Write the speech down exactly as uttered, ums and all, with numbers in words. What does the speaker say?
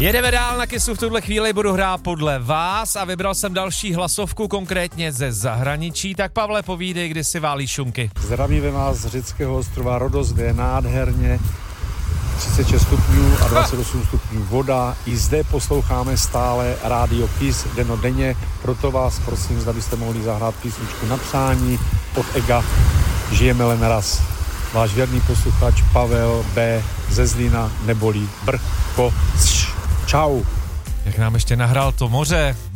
Jedeme dál na Kissu, v tuhle chvíli budu hrát podle vás a vybral jsem další hlasovku, konkrétně ze zahraničí. Tak Pavle, povídej, kdy si válíš šunky. Zdravíme vás z řeckého ostrova Rodos, kde je nádherně třicet šest stupňů a dvacet osm stupňů voda. I zde posloucháme stále rádio Kiss dennodenně, proto vás prosím, zda byste mohli zahrát písničku na přání od Ega Žijeme len raz. Váš věrný posluchač Pavel B. ze Zlína neboli Brko. Čau. Jak nám ještě nahrál to moře.